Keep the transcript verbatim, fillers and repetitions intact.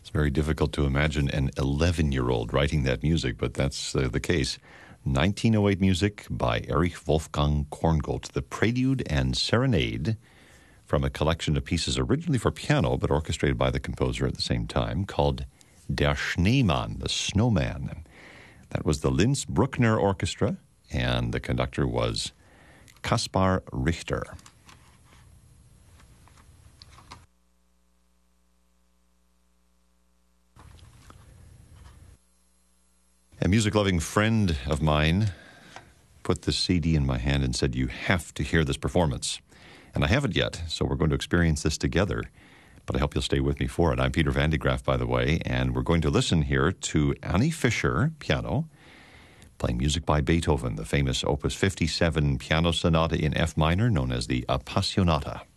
It's very difficult to imagine an eleven-year-old writing that music, but that's uh, the case. nineteen oh eight music by Erich Wolfgang Korngold, the Prelude and Serenade, from a collection of pieces originally for piano, but orchestrated by the composer at the same time, called Der Schneemann, the Snowman. That was the Linz Bruckner Orchestra, and the conductor was Kaspar Richter. A music-loving friend of mine put this C D in my hand and said, "You have to hear this performance." And I haven't yet, so we're going to experience this together. But I hope you'll stay with me for it. I'm Peter Van de Graaff, by the way, and we're going to listen here to Annie Fischer, piano, playing music by Beethoven, the famous Opus fifty-seven piano sonata in F minor, known as the Appassionata.